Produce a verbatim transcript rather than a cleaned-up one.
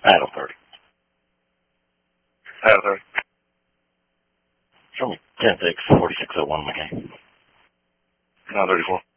Idle thirty. Idle thirty. Show me ten six, forty-six oh one, McKay. nine thirty-four.